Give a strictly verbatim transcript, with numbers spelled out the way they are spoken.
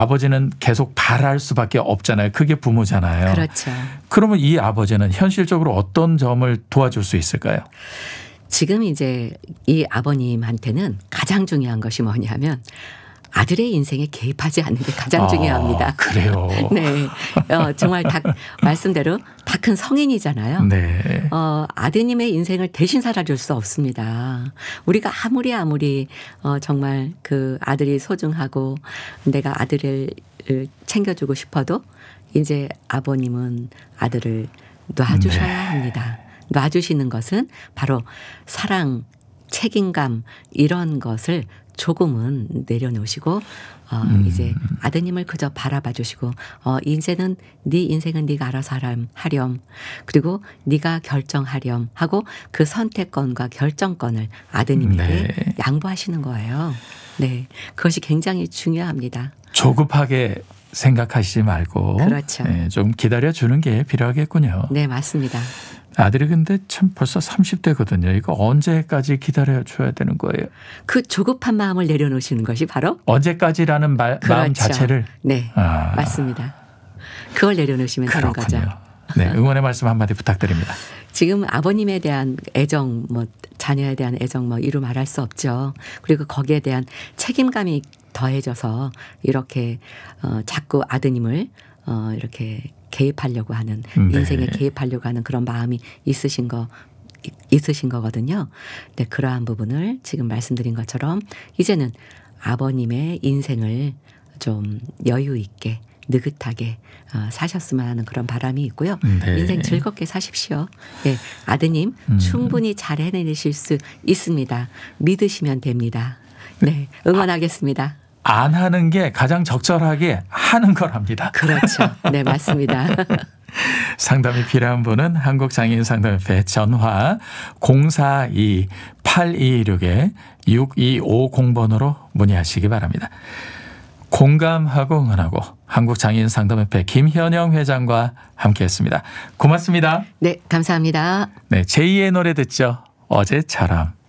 아버지는 계속 바랄 수밖에 없잖아요. 그게 부모잖아요. 그렇죠. 그러면 이 아버지는 현실적으로 어떤 점을 도와줄 수 있을까요? 지금 이제 이 아버님한테는 가장 중요한 것이 뭐냐면 아들의 인생에 개입하지 않는 게 가장 아, 중요합니다. 그래요. 네, 어, 정말 다 말씀대로 다 큰 성인이잖아요. 네. 어, 아드님의 인생을 대신 살아줄 수 없습니다. 우리가 아무리 아무리 어, 정말 그 아들이 소중하고 내가 아들을 챙겨주고 싶어도 이제 아버님은 아들을 놔주셔야 네. 합니다. 놔주시는 것은 바로 사랑, 책임감 이런 것을 조금은 내려놓으시고 어, 음. 이제 아드님을 그저 바라봐 주시고 어, 이제는 네 인생은 네가 알아서 하렴, 하렴 그리고 네가 결정하렴 하고 그 선택권과 결정권을 아드님에게 네. 양보하시는 거예요. 네, 그것이 굉장히 중요합니다. 조급하게 생각하시지 말고 그렇죠. 네, 좀 기다려주는 게 필요하겠군요. 네, 맞습니다. 아들이 근데 참 벌써 삼십 대거든요. 이거 언제까지 기다려줘야 되는 거예요? 그 조급한 마음을 내려놓으시는 것이 바로 언제까지라는 말, 그렇죠. 마음 자체를. 네, 아, 맞습니다. 그걸 내려놓으시면 되는 거죠. 그렇군요. 네, 응원의 말씀 한마디 부탁드립니다. 지금 아버님에 대한 애정, 뭐 자녀에 대한 애정 뭐 이루 말할 수 없죠. 그리고 거기에 대한 책임감이 더해져서 이렇게 어, 자꾸 아드님을 어, 이렇게 개입하려고 하는 네. 인생에 개입하려고 하는 그런 마음이 있으신 거 있으신 거거든요. 네, 그러한 부분을 지금 말씀드린 것처럼 이제는 아버님의 인생을 좀 여유 있게 느긋하게 어, 사셨으면 하는 그런 바람이 있고요. 네. 인생 즐겁게 사십시오. 네, 아드님 음. 충분히 잘 해내실 수 있습니다. 믿으시면 됩니다. 네, 응원하겠습니다. 안 하는 게 가장 적절하게 하는 거랍니다. 그렇죠. 네, 맞습니다. 상담이 필요한 분은 한국장애인상담협회 전화 공사이 팔이육 육이오공 번으로 문의하시기 바랍니다. 공감하고 응원하고 한국장애인상담협회 김현영 회장과 함께했습니다. 고맙습니다. 네, 감사합니다. 네, 제이의 노래 듣죠. 어제처럼.